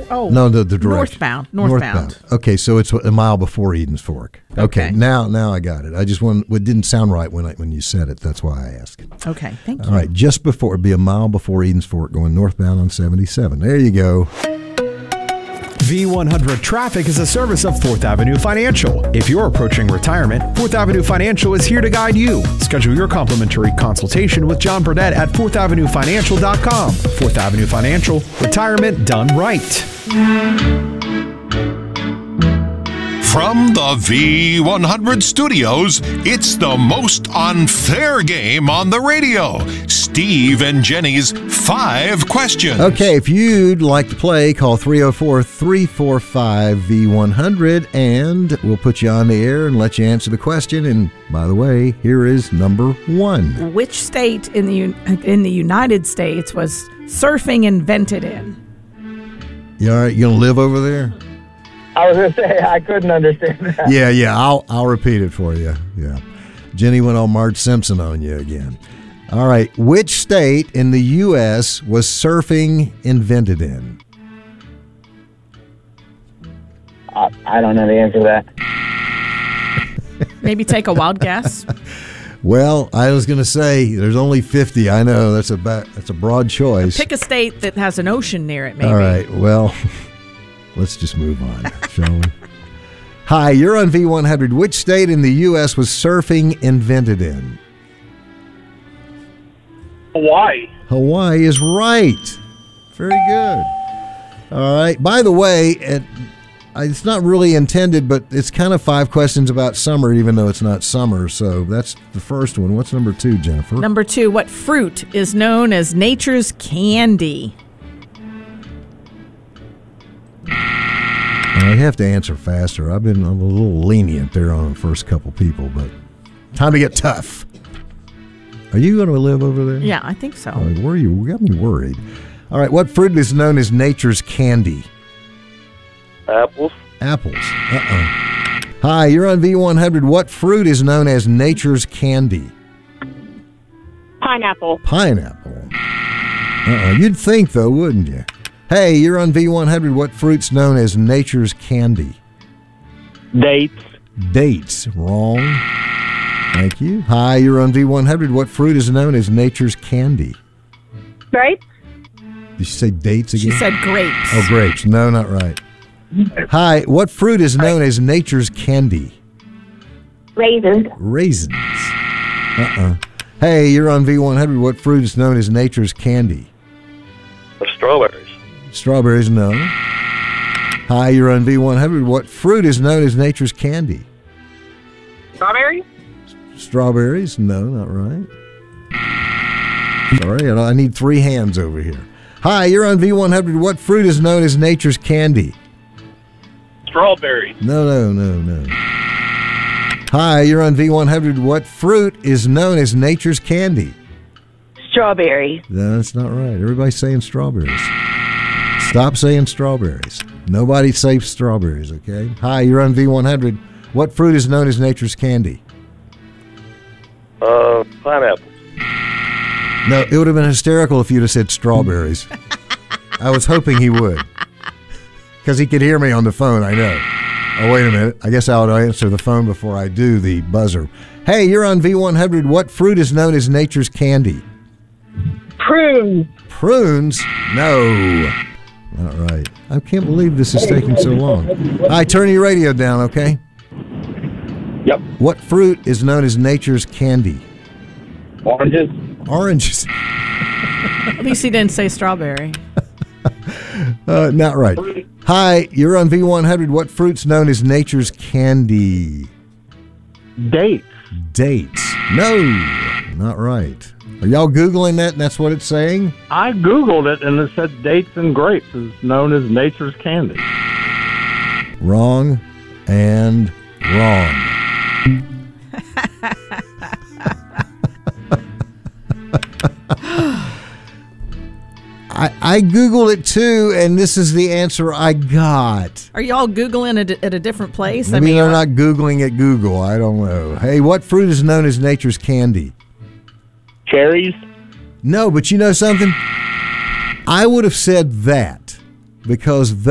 No, the direction. Northbound. Okay, so it's a mile before Eden's Fork. Okay. Now I got it. I just it didn't sound right when you said it. That's why I asked. Okay, thank you. All right, just before, it'd be a mile before Eden's Fork going northbound on 77. There you go. V100 Traffic is a service of 4th Avenue Financial. If you're approaching retirement, 4th Avenue Financial is here to guide you. Schedule your complimentary consultation with John Burdett at 4thavenuefinancial.com. 4th Avenue Financial, retirement done right. From the V100 studios, it's the most unfair game on the radio. Steve and Jenny's 5 questions. Okay, if you'd like to play, call 304-345-V100, and we'll put you on the air and let you answer the question. And by the way, here is number 1. Which state in the United States was surfing invented in? You all right? You gonna live over there? I was going to say, I couldn't understand that. Yeah, I'll repeat it for you. Yeah. Jenny went on Marge Simpson on you again. All right, which state in the U.S. was surfing invented in? I don't know the answer to that. Maybe take a wild guess. Well, I was going to say there's only 50. I know that's a broad choice. Pick a state that has an ocean near it, maybe. All right, well, let's just move on, shall we? Hi, you're on V100. Which state in the U.S. was surfing invented in? Hawaii. Hawaii is right. Very good. All right. By the way, it's not really intended, but it's kind of 5 questions about summer, even though it's not summer. So that's the first one. What's number 2, Jennifer? Number 2, what fruit is known as nature's candy? I have to answer faster. I'm a little lenient there on the first couple people, but time to get tough. Are you going to live over there? Yeah, I think so. Where are you? You got me worried. All right, what fruit is known as nature's candy? Apples. Apples. Hi, you're on V100. What fruit is known as nature's candy? Pineapple. Pineapple. You'd think, though, wouldn't you? Hey, you're on V100. What fruit's known as nature's candy? Dates. Dates. Wrong. Thank you. Hi, you're on V100. What fruit is known as nature's candy? Grapes. Did you say dates again? She said grapes. Oh, grapes. No, not right. Hi, what fruit is known as nature's candy? Raisins. Raisins. Hey, you're on V100. What fruit is known as nature's candy? Strawberries. Strawberries, no. Hi, you're on V100. What fruit is known as nature's candy? Strawberries. Strawberries, no, not right. Sorry, I need 3 hands over here. Hi, you're on V100. What fruit is known as nature's candy? Strawberries. No. Hi, you're on V100. What fruit is known as nature's candy? Strawberry. No, that's not right. Everybody's saying strawberries. Stop saying strawberries. Nobody says strawberries, okay? Hi, you're on V100. What fruit is known as nature's candy? Pineapple. No, it would have been hysterical if you'd have said strawberries. I was hoping he would. Because he could hear me on the phone, I know. Oh, wait a minute. I guess I'll answer the phone before I do the buzzer. Hey, you're on V100. What fruit is known as nature's candy? Prunes. Prunes? No. All right. I can't believe this is taking so long. All right, turn your radio down, okay? Yep. What fruit is known as nature's candy? Oranges. Oranges. At least he didn't say strawberry. Not right. Hi, you're on V100. What fruit's known as nature's candy? Dates. Dates. No, not right. Are y'all Googling that and that's what it's saying? I Googled it and it said dates and grapes is known as nature's candy. Wrong and wrong. I Googled it too, and this is the answer I got. Are y'all Googling at a different place? Maybe they're not Googling at Google. I don't know. Hey, what fruit is known as nature's candy? Cherries. No, but you know something? I would have said that because